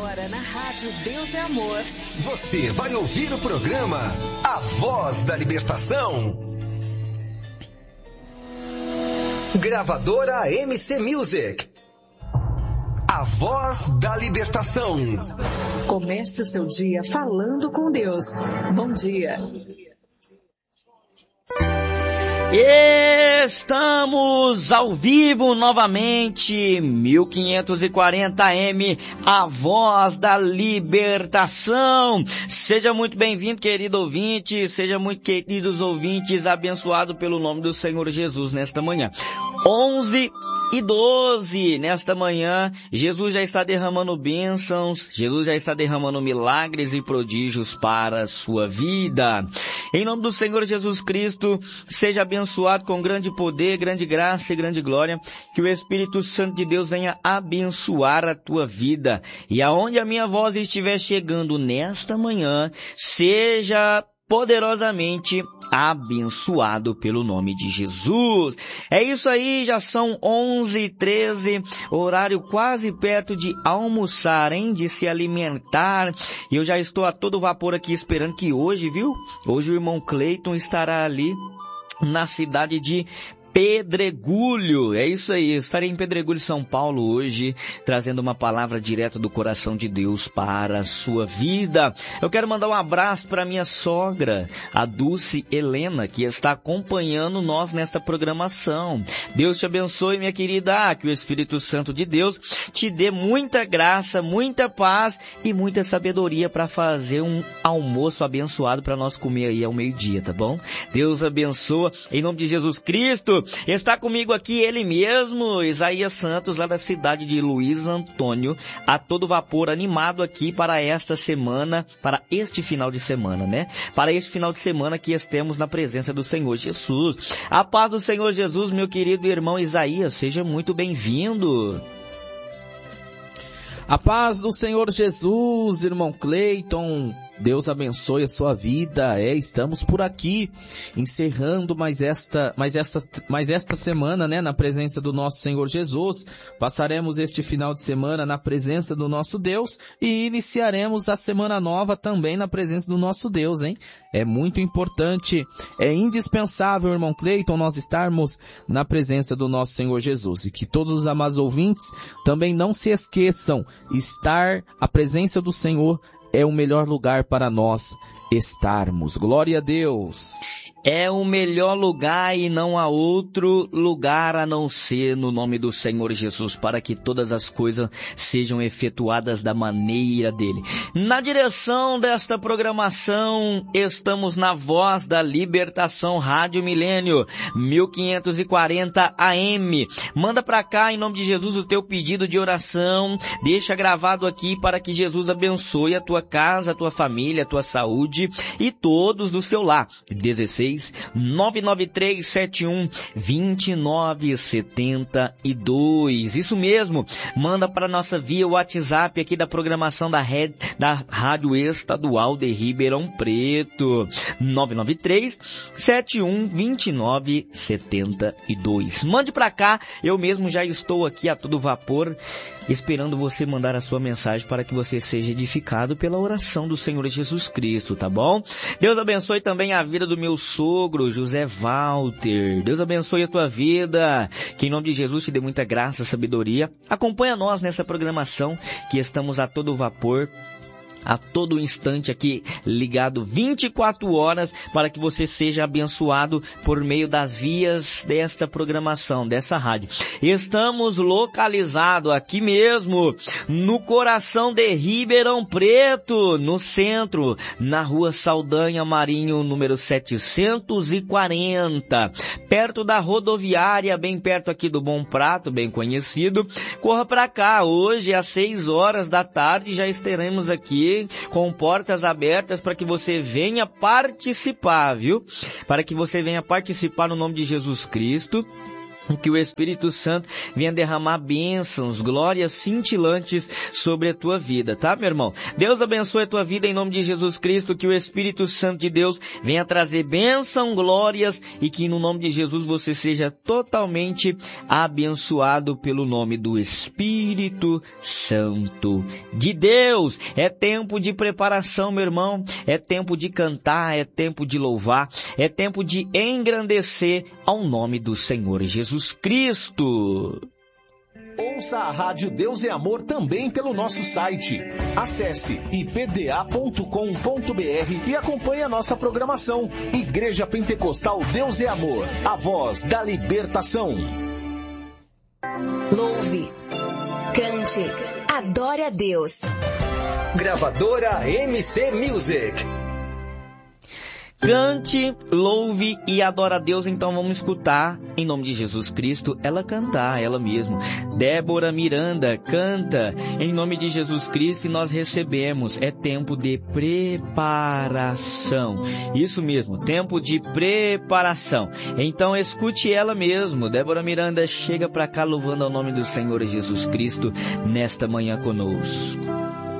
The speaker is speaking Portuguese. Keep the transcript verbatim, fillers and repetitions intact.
Agora na Rádio Deus é Amor. Você vai ouvir o programa A Voz da Libertação. Gravadora M C Music. A Voz da Libertação. Comece o seu dia falando com Deus. Bom dia. Estamos ao vivo novamente, mil quinhentos e quarenta A M, a Voz da Libertação. Seja muito bem-vindo, querido ouvinte, seja muito queridos ouvintes, abençoado pelo nome do Senhor Jesus nesta manhã. onze e doze, nesta manhã, Jesus já está derramando bênçãos, Jesus já está derramando milagres e prodígios para a sua vida. Em nome do Senhor Jesus Cristo, seja abençoado com grande poder, grande graça e grande glória, que o Espírito Santo de Deus venha abençoar a tua vida. E aonde a minha voz estiver chegando nesta manhã, seja poderosamente abençoado pelo nome de Jesus. É isso aí, já são onze e treze, horário quase perto de almoçar, hein? De se alimentar. E eu já estou a todo vapor aqui esperando que hoje, viu? Hoje o irmão Cleiton estará ali na cidade de Pedregulho, é isso aí, eu estarei em Pedregulho, São Paulo hoje, trazendo uma palavra direta do coração de Deus para a sua vida. Eu quero mandar um abraço para minha sogra, a Dulce Helena, que está acompanhando nós nesta programação. Deus te abençoe, minha querida, que o Espírito Santo de Deus te dê muita graça, muita paz e muita sabedoria para fazer um almoço abençoado para nós comer aí ao meio-dia, tá bom? Deus abençoa, em nome de Jesus Cristo. Está comigo aqui ele mesmo, Isaías Santos, lá da cidade de Luiz Antônio, a todo vapor, animado aqui para esta semana, para este final de semana, né? Para este final de semana que estamos na presença do Senhor Jesus. A paz do Senhor Jesus, meu querido irmão Isaías, seja muito bem-vindo. A paz do Senhor Jesus, irmão Cleiton. Deus abençoe a sua vida. É, estamos por aqui, encerrando mais esta, mais esta, mais esta semana, né, na presença do nosso Senhor Jesus. Passaremos este final de semana na presença do nosso Deus e iniciaremos a semana nova também na presença do nosso Deus, hein? É muito importante, é indispensável, irmão Cleiton, nós estarmos na presença do nosso Senhor Jesus. E que todos os amados ouvintes também não se esqueçam, estar a presença do Senhor é o melhor lugar para nós estarmos. Glória a Deus. É o melhor lugar e não há outro lugar a não ser no nome do Senhor Jesus, para que todas as coisas sejam efetuadas da maneira dele. Na direção desta programação, estamos na Voz da Libertação, Rádio Milênio, mil quinhentos e quarenta A M. Manda pra cá, em nome de Jesus, o teu pedido de oração. Deixa gravado aqui para que Jesus abençoe a tua casa, a tua família, a tua saúde e todos do seu lar. dezesseis nove nove três sete um dois nove sete dois. Isso mesmo, manda para nossa via WhatsApp aqui da programação da, Red, da Rádio Estadual de Ribeirão Preto, nove nove três sete um dois nove sete dois. Mande para cá, eu mesmo já estou aqui a todo vapor, esperando você mandar a sua mensagem para que você seja edificado pela oração do Senhor Jesus Cristo, tá bom? Deus abençoe também a vida do meu sogro, José Walter. Deus abençoe a tua vida, que em nome de Jesus te dê muita graça, sabedoria. Acompanha nós nessa programação que estamos a todo vapor, a todo instante aqui, ligado vinte e quatro horas, para que você seja abençoado por meio das vias desta programação, dessa rádio. Estamos localizados aqui mesmo, no coração de Ribeirão Preto, no centro, na rua Saldanha Marinho, número setecentos e quarenta, perto da rodoviária, bem perto aqui do Bom Prato, bem conhecido. Corra para cá, hoje às seis horas da tarde já estaremos aqui com portas abertas para que você venha participar, viu? Para que você venha participar no nome de Jesus Cristo. Que o Espírito Santo venha derramar bênçãos, glórias cintilantes sobre a tua vida, tá, meu irmão? Deus abençoe a tua vida em nome de Jesus Cristo, que o Espírito Santo de Deus venha trazer bênção, glórias e que no nome de Jesus você seja totalmente abençoado pelo nome do Espírito Santo de Deus. É tempo de preparação, meu irmão, é tempo de cantar, é tempo de louvar, é tempo de engrandecer ao nome do Senhor Jesus Cristo. Ouça a Rádio Deus é Amor também pelo nosso site. Acesse i p d a ponto com ponto b r e acompanhe a nossa programação. Igreja Pentecostal Deus é Amor, a voz da libertação. Louve, cante, adore a Deus. Gravadora M C Music. Cante, louve e adore a Deus. Então vamos escutar, em nome de Jesus Cristo, ela cantar, ela mesma. Débora Miranda canta, em nome de Jesus Cristo, e nós recebemos. É tempo de preparação. Isso mesmo, tempo de preparação. Então escute ela mesmo. Débora Miranda chega para cá louvando ao nome do Senhor Jesus Cristo nesta manhã conosco.